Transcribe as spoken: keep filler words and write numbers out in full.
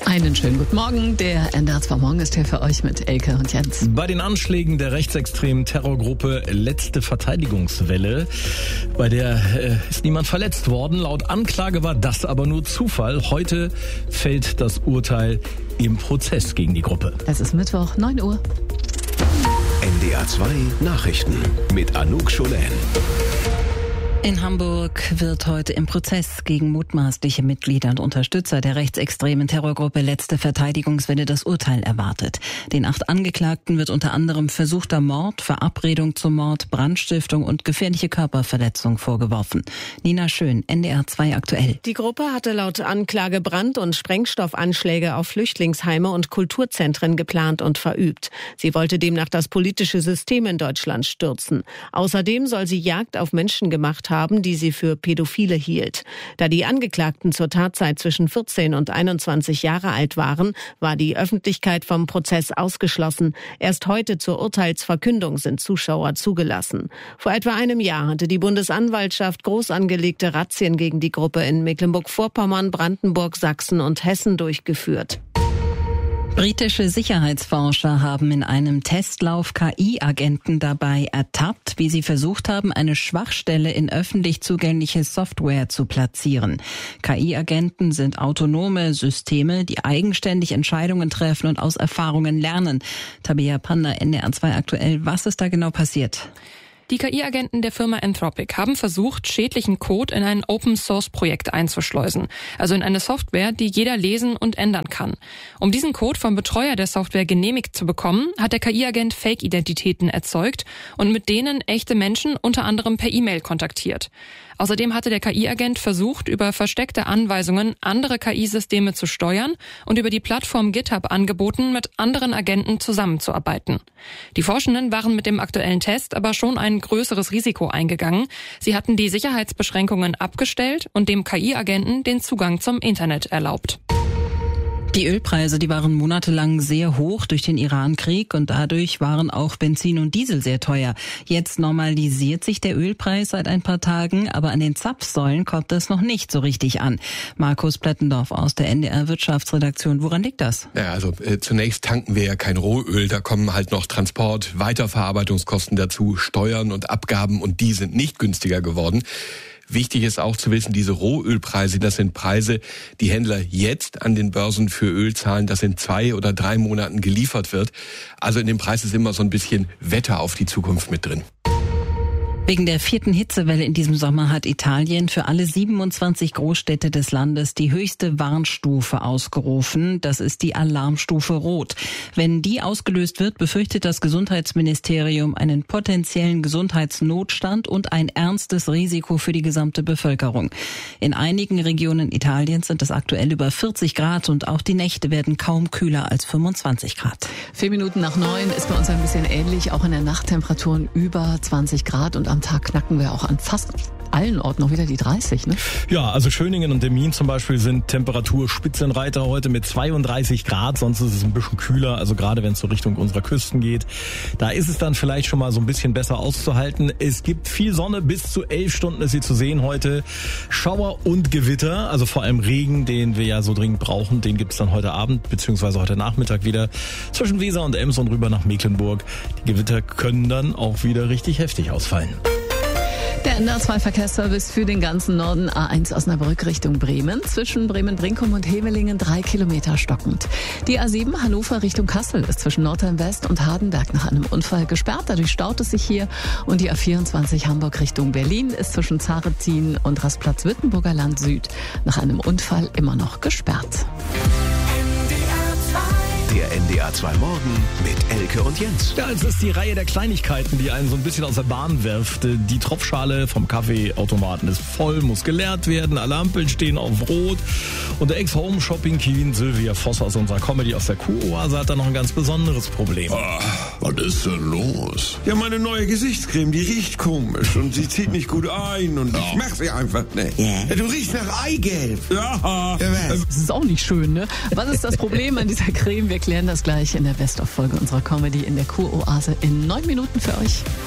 Einen schönen guten Morgen. Der N D R zwei Morgen ist hier für euch mit Elke und Jens. Bei den Anschlägen der rechtsextremen Terrorgruppe Letzte Verteidigungswelle, bei der äh, ist niemand verletzt worden. Laut Anklage war das aber nur Zufall. Heute fällt das Urteil im Prozess gegen die Gruppe. Es ist Mittwoch, neun Uhr. N D R zwei Nachrichten mit Anouk Scholen. In Hamburg wird heute im Prozess gegen mutmaßliche Mitglieder und Unterstützer der rechtsextremen Terrorgruppe Letzte Verteidigungswelle das Urteil erwartet. Den acht Angeklagten wird unter anderem versuchter Mord, Verabredung zum Mord, Brandstiftung und gefährliche Körperverletzung vorgeworfen. Nina Schön, N D R zwei aktuell. Die Gruppe hatte laut Anklage Brand- und Sprengstoffanschläge auf Flüchtlingsheime und Kulturzentren geplant und verübt. Sie wollte demnach das politische System in Deutschland stürzen. Außerdem soll sie Jagd auf Menschen gemacht haben, die sie für Pädophile hielt. Da die Angeklagten zur Tatzeit zwischen vierzehn und einundzwanzig Jahre alt waren, war die Öffentlichkeit vom Prozess ausgeschlossen. Erst heute zur Urteilsverkündung sind Zuschauer zugelassen. Vor etwa einem Jahr hatte die Bundesanwaltschaft groß angelegte Razzien gegen die Gruppe in Mecklenburg-Vorpommern, Brandenburg, Sachsen und Hessen durchgeführt. Britische Sicherheitsforscher haben in einem Testlauf K I-Agenten dabei ertappt, wie sie versucht haben, eine Schwachstelle in öffentlich zugängliche Software zu platzieren. K I-Agenten sind autonome Systeme, die eigenständig Entscheidungen treffen und aus Erfahrungen lernen. Tabea Panda, N D R zwei aktuell. Was ist da genau passiert? Die K I-Agenten der Firma Anthropic haben versucht, schädlichen Code in ein Open-Source-Projekt einzuschleusen, also in eine Software, die jeder lesen und ändern kann. Um diesen Code vom Betreuer der Software genehmigt zu bekommen, hat der K I-Agent Fake-Identitäten erzeugt und mit denen echte Menschen unter anderem per E-Mail kontaktiert. Außerdem hatte der K I-Agent versucht, über versteckte Anweisungen andere K I-Systeme zu steuern und über die Plattform GitHub angeboten, mit anderen Agenten zusammenzuarbeiten. Die Forschenden waren mit dem aktuellen Test aber schon ein größeres Risiko eingegangen. Sie hatten die Sicherheitsbeschränkungen abgestellt und dem K I-Agenten den Zugang zum Internet erlaubt. Die Ölpreise, die waren monatelang sehr hoch durch den Iran-Krieg und dadurch waren auch Benzin und Diesel sehr teuer. Jetzt normalisiert sich der Ölpreis seit ein paar Tagen, aber an den Zapfsäulen kommt es noch nicht so richtig an. Markus Plettendorf aus der N D R Wirtschaftsredaktion. Woran liegt das? Ja, also äh, zunächst tanken wir ja kein Rohöl, da kommen halt noch Transport, Weiterverarbeitungskosten dazu, Steuern und Abgaben und die sind nicht günstiger geworden. Wichtig ist auch zu wissen, diese Rohölpreise, das sind Preise, die Händler jetzt an den Börsen für Öl zahlen, das in zwei oder drei Monaten geliefert wird. Also in dem Preis ist immer so ein bisschen Wetter auf die Zukunft mit drin. Wegen der vierten Hitzewelle in diesem Sommer hat Italien für alle siebenundzwanzig Großstädte des Landes die höchste Warnstufe ausgerufen. Das ist die Alarmstufe Rot. Wenn die ausgelöst wird, befürchtet das Gesundheitsministerium einen potenziellen Gesundheitsnotstand und ein ernstes Risiko für die gesamte Bevölkerung. In einigen Regionen Italiens sind es aktuell über vierzig Grad und auch die Nächte werden kaum kühler als fünfundzwanzig Grad. Vier Minuten nach neun ist bei uns ein bisschen ähnlich. Auch in der Nacht Temperaturen über zwanzig Grad und am Tag knacken wir auch an fast allen Orten noch wieder die dreißig, ne? Ja, also Schöningen und Demmin zum Beispiel sind Temperaturspitzenreiter heute mit zweiunddreißig Grad, sonst ist es ein bisschen kühler, also gerade wenn es so Richtung unserer Küsten geht. Da ist es dann vielleicht schon mal so ein bisschen besser auszuhalten. Es gibt viel Sonne, bis zu elf Stunden ist sie zu sehen heute. Schauer und Gewitter, also vor allem Regen, den wir ja so dringend brauchen, den gibt es dann heute Abend bzw. heute Nachmittag wieder zwischen Weser und Ems und rüber nach Mecklenburg. Die Gewitter können dann auch wieder richtig heftig ausfallen. Der N D R zwei Verkehrsservice für den ganzen Norden. A eins Osnabrück Richtung Bremen. Zwischen Bremen-Brinkum und Hevelingen drei Kilometer stockend. Die A sieben Hannover Richtung Kassel ist zwischen Nordheim-West und Hardenberg nach einem Unfall gesperrt. Dadurch staut es sich hier. Und die A vierundzwanzig Hamburg Richtung Berlin ist zwischen Zaretin und Rastplatz Wittenburger Land Süd nach einem Unfall immer noch gesperrt. Der N D R zwei Morgen mit Elke und Jens. Ja, es ist die Reihe der Kleinigkeiten, die einen so ein bisschen aus der Bahn wirft. Die Tropfschale vom Kaffeeautomaten ist voll, muss geleert werden. Alle Ampeln stehen auf Rot. Und der Ex-Home-Shopping-Queen Sylvia Voss aus unserer Comedy aus der Kuh-Oase hat da noch ein ganz besonderes Problem. Oh, was ist denn los? Ja, meine neue Gesichtscreme, die riecht komisch und sie zieht nicht gut ein und ja. ich mach sie einfach nicht. Ja. Ja, du riechst nach Eigelb. Ja. Das ist auch nicht schön, ne? Was ist das Problem an dieser Creme? Wir klären das gleich in der Best-of-Folge unserer Comedy in der Kuh-Oase in neun Minuten für euch.